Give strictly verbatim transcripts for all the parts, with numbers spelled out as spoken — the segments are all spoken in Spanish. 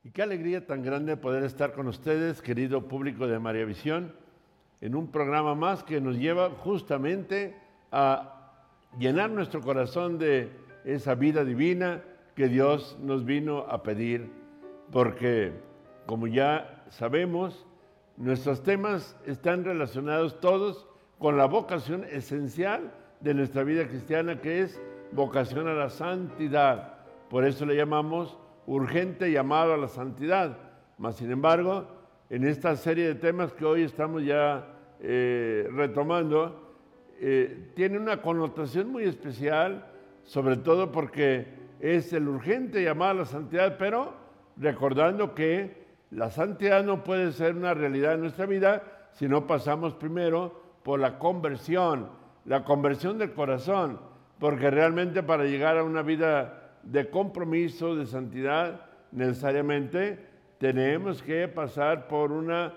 Y qué alegría tan grande poder estar con ustedes, querido público de María Visión, en un programa más que nos lleva justamente a llenar nuestro corazón de esa vida divina que Dios nos vino a pedir, porque como ya sabemos, nuestros temas están relacionados todos con la vocación esencial de nuestra vida cristiana, que es vocación a la santidad. Por eso le llamamos urgente llamado a la santidad. Mas, sin embargo, en esta serie de temas que hoy estamos ya eh, retomando, eh, tiene una connotación muy especial, sobre todo porque es el urgente llamado a la santidad, pero recordando que la santidad no puede ser una realidad en nuestra vida si no pasamos primero por la conversión, la conversión del corazón, porque realmente para llegar a una vida de compromiso, de santidad, necesariamente tenemos que pasar por una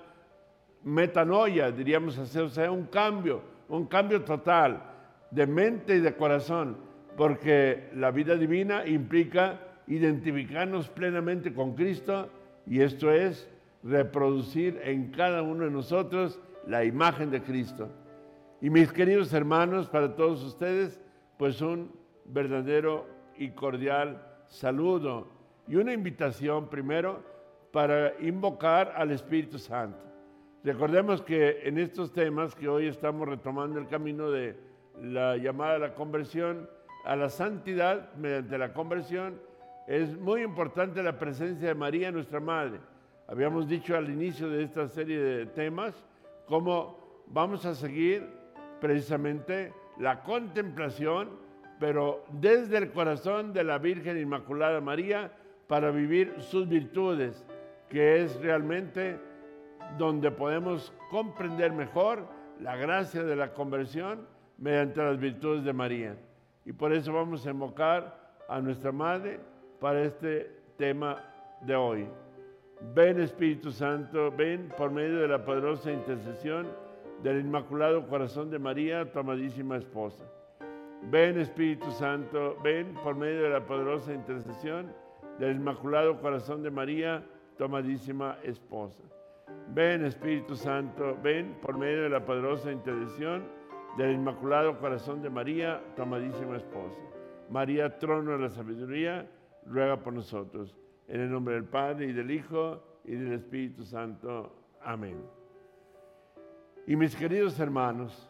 metanoia, diríamos así, o sea, un cambio, un cambio total de mente y de corazón, porque la vida divina implica identificarnos plenamente con Cristo, y esto es reproducir en cada uno de nosotros la imagen de Cristo. Y mis queridos hermanos, para todos ustedes, pues un verdadero y cordial saludo y una invitación primero para invocar al Espíritu Santo. Recordemos que en estos temas que hoy estamos retomando el camino de la llamada a la conversión, a la santidad mediante la conversión, es muy importante la presencia de María, nuestra Madre. Habíamos dicho al inicio de esta serie de temas cómo vamos a seguir precisamente la contemplación, pero desde el corazón de la Virgen Inmaculada María, para vivir sus virtudes, que es realmente donde podemos comprender mejor la gracia de la conversión mediante las virtudes de María. Y por eso vamos a invocar a nuestra Madre para este tema de hoy. Ven, Espíritu Santo, ven por medio de la poderosa intercesión del Inmaculado Corazón de María, tu amadísima esposa. Ven, Espíritu Santo, ven por medio de la poderosa intercesión del Inmaculado Corazón de María, tu amadísima esposa. Ven, Espíritu Santo, ven por medio de la poderosa intercesión del Inmaculado Corazón de María, tu amadísima esposa. María, trono de la sabiduría, ruega por nosotros. En el nombre del Padre, y del Hijo, y del Espíritu Santo. Amén. Y mis queridos hermanos,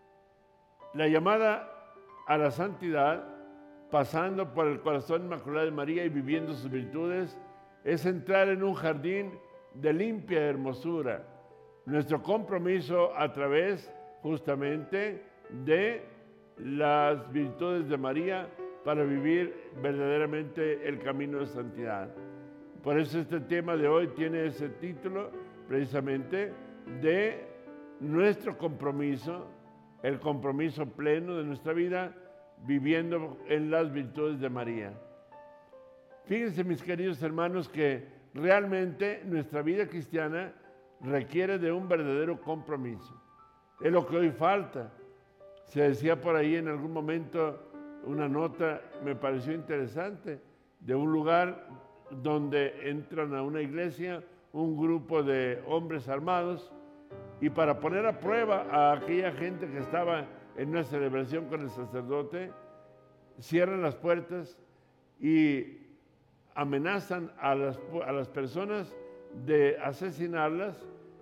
la llamada a la santidad, pasando por el corazón inmaculado de María y viviendo sus virtudes, es entrar en un jardín de limpia hermosura. Nuestro compromiso a través justamente de las virtudes de María para vivir verdaderamente el camino de santidad. Por eso este tema de hoy tiene ese título precisamente de nuestro compromiso, el compromiso pleno de nuestra vida viviendo en las virtudes de María. Fíjense, mis queridos hermanos, que realmente nuestra vida cristiana requiere de un verdadero compromiso. Es lo que hoy falta. Se decía por ahí en algún momento una nota, me pareció interesante, de un lugar donde entran a una iglesia un grupo de hombres armados, y para poner a prueba a aquella gente que estaba en una celebración con el sacerdote, cierran las puertas y amenazan a las, a las personas de asesinarlas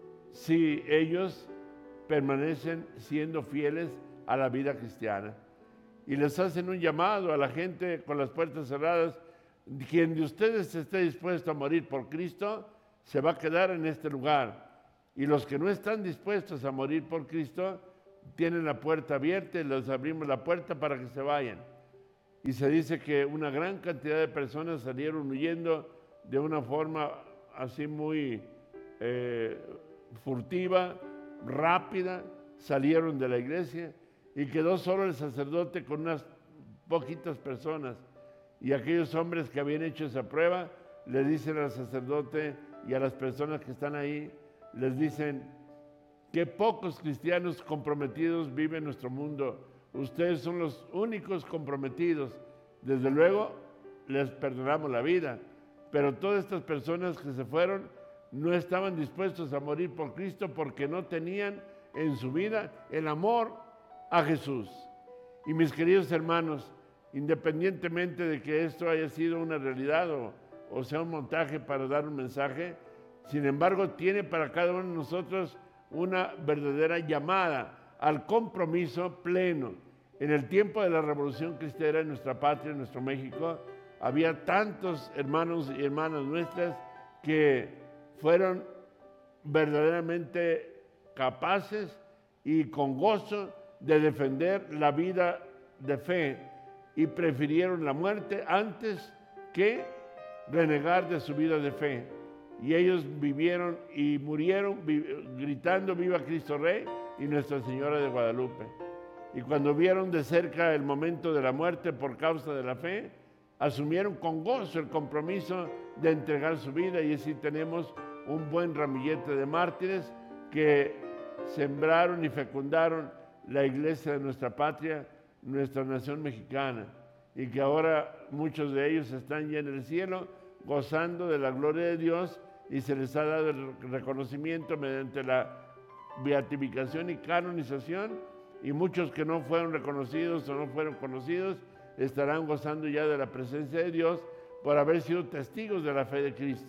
si ellos permanecen siendo fieles a la vida cristiana. Y les hacen un llamado a la gente con las puertas cerradas: quien de ustedes esté dispuesto a morir por Cristo, se va a quedar en este lugar. Y los que no están dispuestos a morir por Cristo, tienen la puerta abierta y les abrimos la puerta para que se vayan. Y se dice que una gran cantidad de personas salieron huyendo de una forma así muy eh, furtiva, rápida, salieron de la iglesia y quedó solo el sacerdote con unas poquitas personas. Y aquellos hombres que habían hecho esa prueba le dicen al sacerdote y a las personas que están ahí, les dicen: qué pocos cristianos comprometidos viven en nuestro mundo. Ustedes son los únicos comprometidos. Desde luego, les perdonamos la vida, pero todas estas personas que se fueron no estaban dispuestos a morir por Cristo porque no tenían en su vida el amor a Jesús. Y mis queridos hermanos, independientemente de que esto haya sido una realidad o, o sea un montaje para dar un mensaje, sin embargo tiene para cada uno de nosotros una verdadera llamada al compromiso pleno. En el tiempo de la Revolución Cristera en nuestra patria, en nuestro México, había tantos hermanos y hermanas nuestras que fueron verdaderamente capaces y con gozo de defender la vida de fe y prefirieron la muerte antes que renegar de su vida de fe. Y ellos vivieron y murieron vi- gritando viva Cristo Rey y Nuestra Señora de Guadalupe. Y cuando vieron de cerca el momento de la muerte por causa de la fe, asumieron con gozo el compromiso de entregar su vida, y así tenemos un buen ramillete de mártires que sembraron y fecundaron la iglesia de nuestra patria, nuestra nación mexicana, y que ahora muchos de ellos están ya en el cielo gozando de la gloria de Dios, y se les ha dado el reconocimiento mediante la beatificación y canonización, y muchos que no fueron reconocidos o no fueron conocidos estarán gozando ya de la presencia de Dios por haber sido testigos de la fe de Cristo.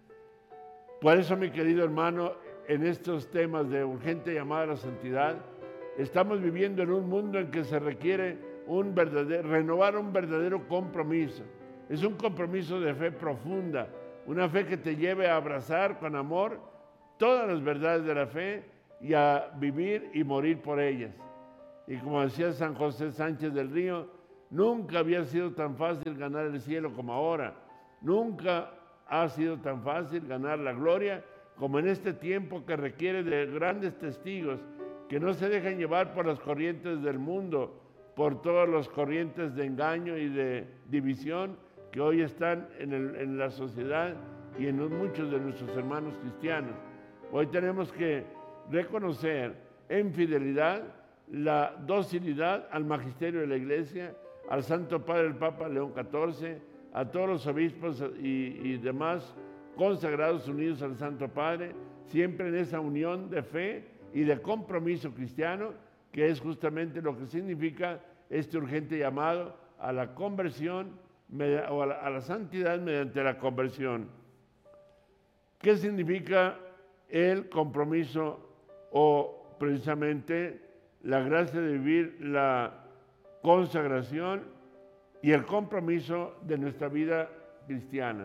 Por eso, mi querido hermano, en estos temas de urgente llamada a la santidad, estamos viviendo en un mundo en que se requiere un verdadero, renovar un verdadero compromiso. Es un compromiso de fe profunda, una fe que te lleve a abrazar con amor todas las verdades de la fe y a vivir y morir por ellas. Y como decía San José Sánchez del Río, nunca había sido tan fácil ganar el cielo como ahora. Nunca ha sido tan fácil ganar la gloria como en este tiempo que requiere de grandes testigos que no se dejan llevar por las corrientes del mundo, por todas las corrientes de engaño y de división que hoy están en, el, en la sociedad y en muchos de nuestros hermanos cristianos. Hoy tenemos que reconocer en fidelidad la docilidad al magisterio de la Iglesia, al Santo Padre el Papa León catorce, a todos los obispos y, y demás consagrados unidos al Santo Padre, siempre en esa unión de fe y de compromiso cristiano, que es justamente lo que significa este urgente llamado a la conversión o a la, a la santidad mediante la conversión. ¿Qué significa el compromiso o precisamente la gracia de vivir la consagración y el compromiso de nuestra vida cristiana?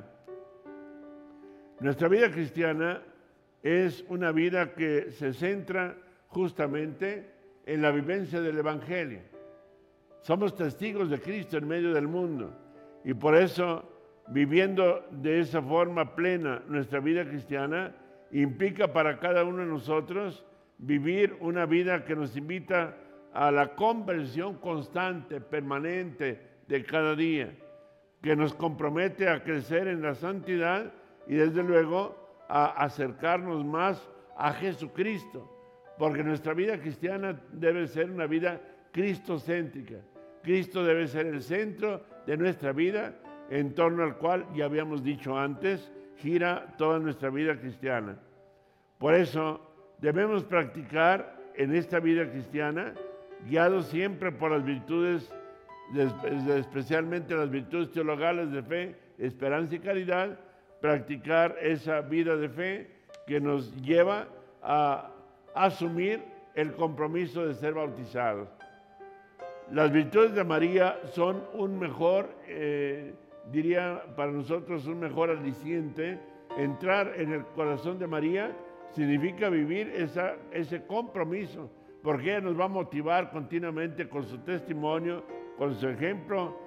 Nuestra vida cristiana es una vida que se centra justamente en la vivencia del Evangelio. Somos testigos de Cristo en medio del mundo, y por eso, viviendo de esa forma plena nuestra vida cristiana, implica para cada uno de nosotros vivir una vida que nos invita a la conversión constante, permanente de cada día, que nos compromete a crecer en la santidad y desde luego a acercarnos más a Jesucristo, porque nuestra vida cristiana debe ser una vida cristocéntrica. Cristo debe ser el centro de nuestra vida, en torno al cual, ya habíamos dicho antes, gira toda nuestra vida cristiana. Por eso debemos practicar en esta vida cristiana, guiados siempre por las virtudes, especialmente las virtudes teologales de fe, esperanza y caridad, practicar esa vida de fe que nos lleva a asumir el compromiso de ser bautizados. Las virtudes de María son un mejor, eh, diría para nosotros un mejor aliciente. Entrar en el corazón de María significa vivir esa, ese compromiso, porque ella nos va a motivar continuamente con su testimonio, con su ejemplo,